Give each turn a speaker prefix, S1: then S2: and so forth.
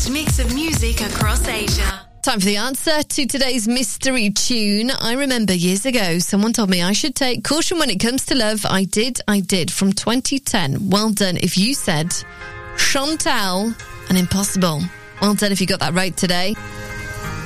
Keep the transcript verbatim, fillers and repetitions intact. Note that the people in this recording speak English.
S1: best mix of music across Asia.
S2: Time for the answer to today's mystery tune. I remember years ago, someone told me I should take caution when it comes to love. I did, I did, from twenty ten. Well done if you said Chantal and Impossible. Well done if you got that right today.